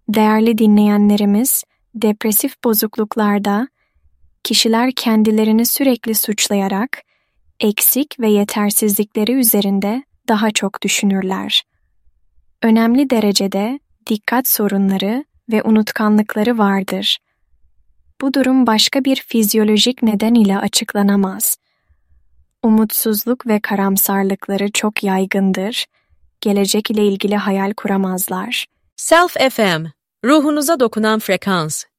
Değerli dinleyenlerimiz, depresif bozukluklarda kişiler kendilerini sürekli suçlayarak eksik ve yetersizlikleri üzerinde daha çok düşünürler. Önemli derecede dikkat sorunları ve unutkanlıkları vardır. Bu durum başka bir fizyolojik neden ile açıklanamaz. Umutsuzluk ve karamsarlıkları çok yaygındır. Gelecek ile ilgili hayal kuramazlar. Self FM, ruhunuza dokunan frekans.